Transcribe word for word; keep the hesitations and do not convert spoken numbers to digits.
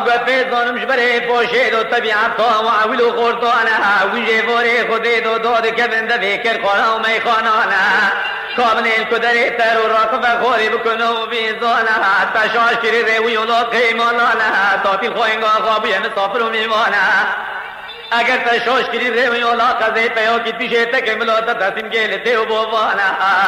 فیضانمش برای پوشید و طبیعت تا معاول و خورتانه ویجه فوری خودید و داد که بنده فکر خانه و میخانانه کامنین کدری تر و راقب خوری بکنه و بیزانه تشاش کری روی و لاقی مالانه تاپیل خوینگا خوابی مسافر و میمانه اگر تشاش کری روی و لاقه زی پیاکی پیشه تک ملاتا تسیم گیل دیو بوانه